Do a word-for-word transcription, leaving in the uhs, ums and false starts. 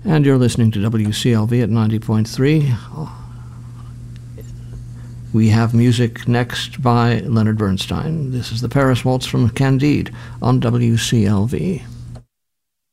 And you're listening to W C L V at ninety point three. We have music next by Leonard Bernstein. This is the Paris Waltz from Candide on W C L V.